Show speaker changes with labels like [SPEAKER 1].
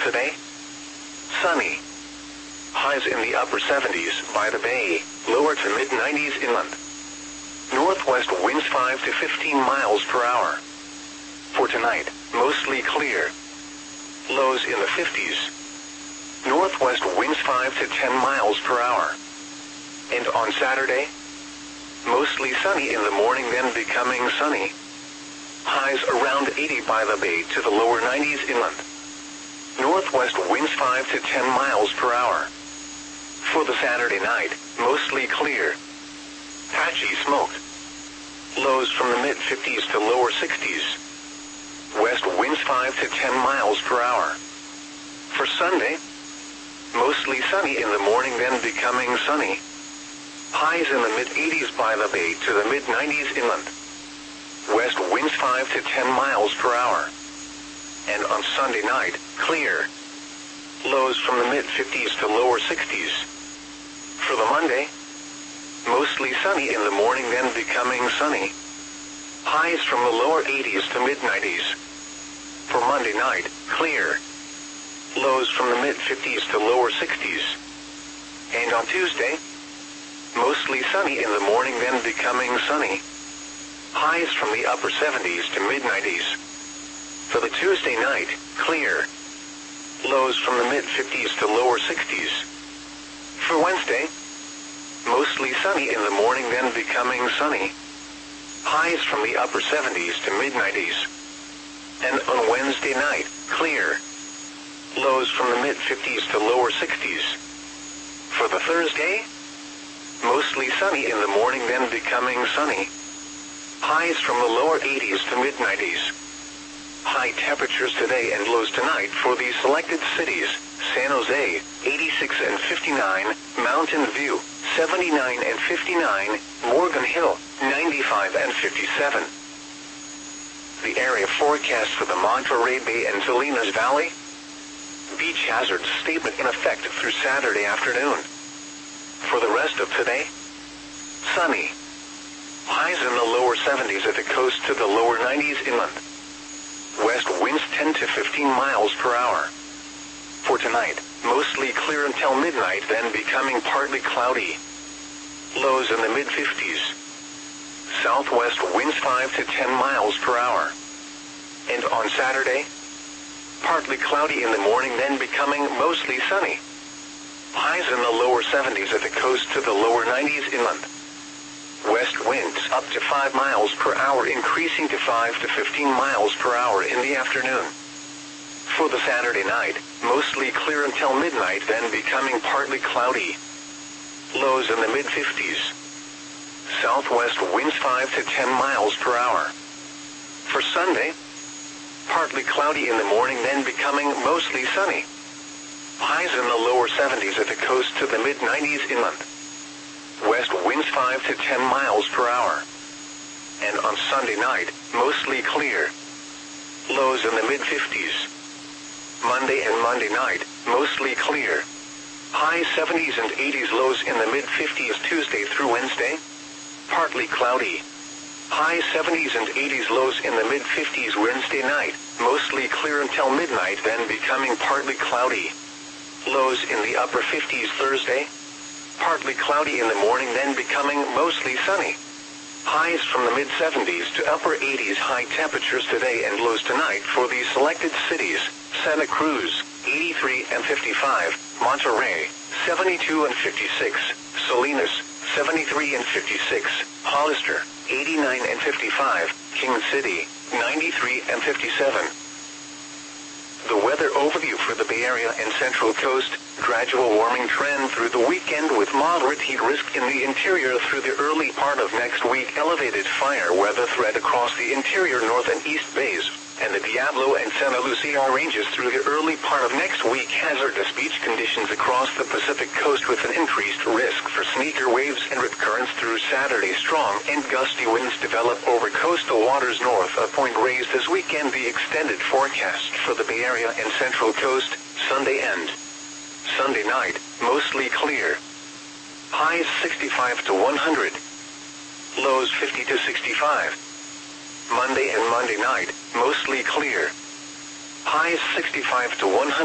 [SPEAKER 1] today? Sunny. Highs in the upper 70s by the bay, lower to mid-90s inland. Northwest winds 5 to 15 miles per hour. For tonight, mostly clear. Lows in the 50s. Northwest winds 5 to 10 miles per hour. And on Saturday, mostly sunny in the morning, then becoming sunny. Highs around 80 by the bay to the lower 90s inland. Northwest winds 5 to 10 miles per hour. For the Saturday night, mostly clear. Patchy smoke. Lows from the mid-50s to lower 60s. West winds 5 to 10 miles per hour. For Sunday, mostly sunny in the morning, then becoming sunny. Highs in the mid-80s by the bay to the mid-90s inland. West winds 5 to 10 miles per hour. And on Sunday night, clear. Lows from the mid-50s to lower 60s. For the Monday, mostly sunny in the morning, then becoming sunny. Highs from the lower 80s to mid-90s. For Monday night, clear. Lows from the mid-50s to lower 60s. And on Tuesday, mostly sunny in the morning, then becoming sunny. Highs from the upper 70s to mid-90s. For the Tuesday night, clear. Lows from the mid-50s to lower 60s. For Wednesday, mostly sunny in the morning, then becoming sunny. Highs from the upper 70s to mid-90s. And on Wednesday night, clear. Lows from the mid-50s to lower 60s. For the Thursday, mostly sunny in the morning, then becoming sunny. Highs from the lower 80s to mid-90s. High temperatures today and lows tonight for these selected cities: San Jose, 86 and 59, Mountain View, 79 and 59, Morgan Hill, 95 and 57. The area forecast for the Monterey Bay and Salinas Valley. Beach hazard statement in effect through Saturday afternoon. For the rest of today, sunny. Highs in the lower 70s at the coast to the lower 90s inland. West winds 10 to 15 miles per hour. For tonight, mostly clear until midnight, then becoming partly cloudy. Lows in the mid-50s. Southwest winds 5 to 10 miles per hour. And on Saturday, partly cloudy in the morning, then becoming mostly sunny. Highs in the lower 70s at the coast to the lower 90s inland. West winds up to 5 miles per hour, increasing to 5 to 15 miles per hour in the afternoon. For the Saturday night, mostly clear until midnight, then becoming partly cloudy. Lows in the mid-50s. Southwest winds 5 to 10 miles per hour. For Sunday, partly cloudy in the morning, then becoming mostly sunny. Highs in the lower 70s at the coast to the mid-90s inland. West winds 5 to 10 miles per hour. And on Sunday night, mostly clear. Lows in the mid-50s. Monday and Monday night, mostly clear. High 70s and 80s, lows in the mid-50s Tuesday through Wednesday. Partly cloudy. High 70s and 80s, lows in the mid-50s Wednesday night, mostly clear until midnight, then becoming partly cloudy. Lows in the upper 50s Thursday. Partly cloudy in the morning, then becoming mostly sunny. Highs from the mid-70s to upper 80s, high temperatures today and lows tonight for these selected cities: Santa Cruz, 83 and 55, Monterey, 72 and 56, Salinas, 73 and 56, Hollister, 89 and 55, King City, 93 and 57. The weather overview for the Bay Area and Central Coast: gradual warming trend through the weekend with moderate heat risk in the interior through the early part of next week. Elevated fire weather threat across the interior North and East Bays and the Diablo and Santa Lucia ranges through the early part of next week. Hazardous beach conditions across the Pacific coast with an increased risk for sneaker waves and rip currents through Saturday. Strong and gusty winds develop over coastal waters north of Point Reyes this weekend. The extended forecast for the Bay Area and Central Coast: Sunday and Sunday night, mostly clear. Highs 65 to 100. Lows 50 to 65. Monday and Monday night, mostly clear. Highs 65 to 100.